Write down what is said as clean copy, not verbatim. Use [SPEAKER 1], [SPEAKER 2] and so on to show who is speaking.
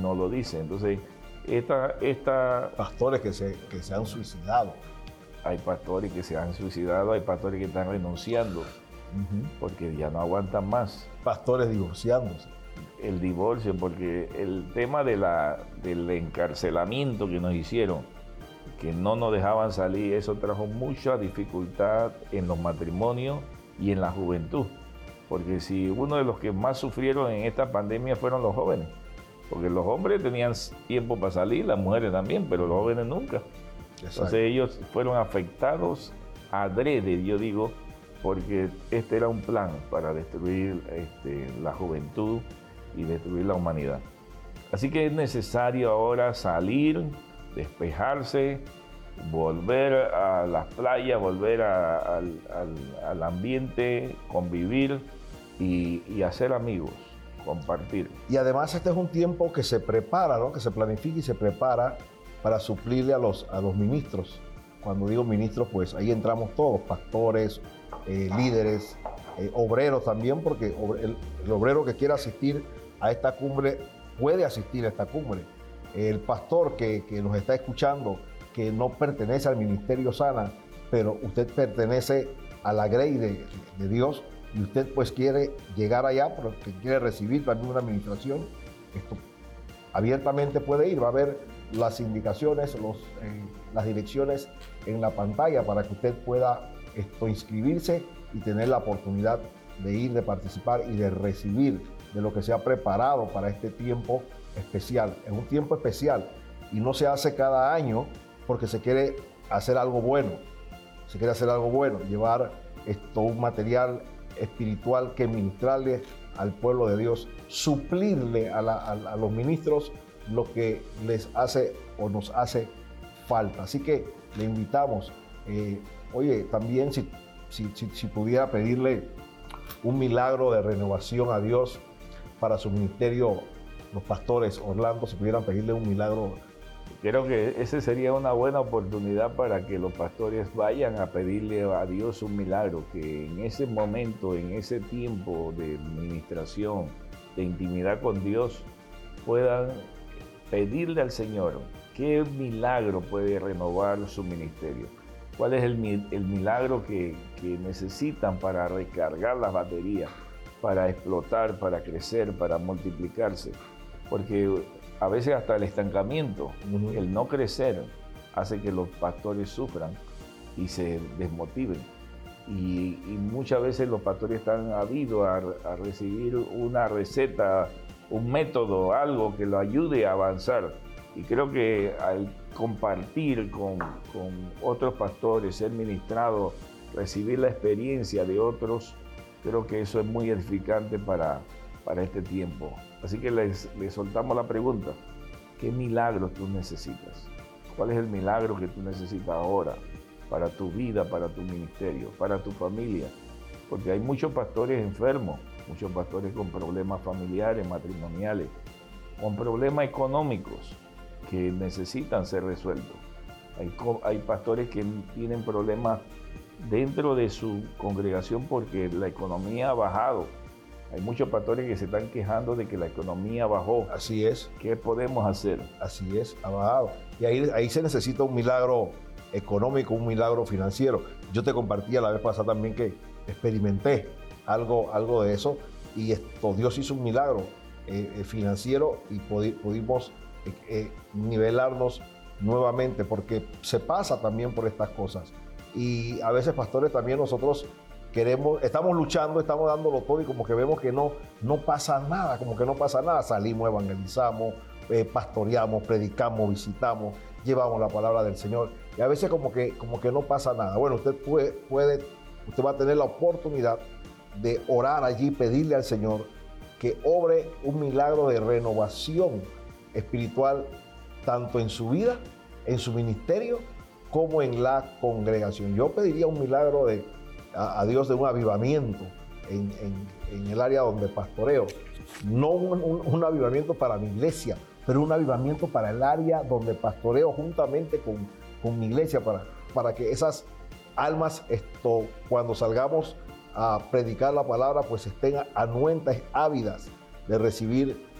[SPEAKER 1] no lo dice. Entonces,
[SPEAKER 2] pastores que se han suicidado.
[SPEAKER 1] Hay pastores que se han suicidado, hay pastores que están renunciando porque ya no aguantan más.
[SPEAKER 2] Pastores divorciándose.
[SPEAKER 1] El divorcio, porque el tema del encarcelamiento que nos hicieron, que no nos dejaban salir, eso trajo mucha dificultad en los matrimonios y en la juventud. Porque si uno de los que más sufrieron en esta pandemia fueron los jóvenes, porque los hombres tenían tiempo para salir, las mujeres también, pero los jóvenes nunca. Exacto. Entonces ellos fueron afectados adrede, yo digo, porque este era un plan para destruir la juventud y destruir la humanidad. Así que es necesario ahora salir, despejarse, volver a las playas, volver al ambiente, convivir y hacer amigos, compartir.
[SPEAKER 2] Y además este es un tiempo que se prepara, ¿no? Que se planifica y se prepara para suplirle a los ministros. Cuando digo ministros, pues ahí entramos todos, pastores, líderes, obreros también, porque el obrero que quiera asistir a esta cumbre puede asistir a esta cumbre. El pastor que nos está escuchando, que no pertenece al Ministerio Sana, pero usted pertenece a la Grey de Dios y usted pues quiere llegar allá porque quiere recibir también una administración, esto abiertamente puede ir, va a haber las indicaciones, las direcciones en la pantalla para que usted pueda inscribirse y tener la oportunidad de ir, de participar y de recibir de lo que se ha preparado para este tiempo especial. Es un tiempo especial y no se hace cada año porque se quiere hacer algo bueno. Se quiere hacer algo bueno, llevar un material espiritual que ministrarle al pueblo de Dios, suplirle a los ministros lo que les hace o nos hace falta. Así que le invitamos, oye, también si pudiera pedirle un milagro de renovación a Dios para su ministerio, los pastores Orlando, si pudieran pedirle un milagro.
[SPEAKER 1] Creo que esa sería una buena oportunidad para que los pastores vayan a pedirle a Dios un milagro, que en ese momento, en ese tiempo de administración, de intimidad con Dios, puedan pedirle al Señor qué milagro puede renovar su ministerio. ¿Cuál es el milagro que necesitan para recargar las baterías, para explotar, para crecer, para multiplicarse? Porque a veces hasta el estancamiento, el no crecer, hace que los pastores sufran y se desmotiven. Y muchas veces los pastores están ávidos a recibir una receta, un método, algo que lo ayude a avanzar. Y creo que al compartir con otros pastores, ser ministrado, recibir la experiencia de otros, creo que eso es muy edificante para este tiempo. Así que les soltamos la pregunta: ¿qué milagros tú necesitas? ¿Cuál es el milagro que tú necesitas ahora para tu vida, para tu ministerio, para tu familia? Porque hay muchos pastores enfermos, muchos pastores con problemas familiares, matrimoniales, con problemas económicos que necesitan ser resueltos. Hay pastores que tienen problemas dentro de su congregación porque la economía ha bajado. Hay muchos pastores que se están quejando de que la economía bajó.
[SPEAKER 2] Así es.
[SPEAKER 1] ¿Qué podemos hacer?
[SPEAKER 2] Así es, ha bajado. Y ahí se necesita un milagro económico, un milagro financiero. Yo te compartía la vez pasada también que experimenté algo de eso y Dios hizo un milagro financiero y pudimos nivelarnos nuevamente porque se pasa también por estas cosas. Y a veces, pastores, también nosotros estamos luchando, estamos dándolo todo y como que vemos que no pasa nada, como que no pasa nada. Salimos, evangelizamos, pastoreamos, predicamos, visitamos, llevamos la palabra del Señor y a veces como que no pasa nada. Bueno, usted usted va a tener la oportunidad de orar allí, pedirle al Señor que obre un milagro de renovación espiritual tanto en su vida, en su ministerio, como en la congregación. Yo pediría un milagro a Dios de un avivamiento en el área donde pastoreo. No un avivamiento para mi iglesia, pero un avivamiento para el área donde pastoreo juntamente con mi iglesia, para que esas almas, cuando salgamos a predicar la palabra, pues estén anuentes, ávidas de recibir